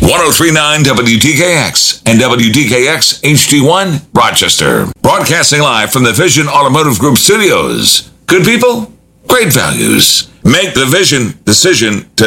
1039 WTKX and WTKX HD1 Rochester. Broadcasting live from the Vision Automotive Group studios. Good people, great values. Make the Vision decision today.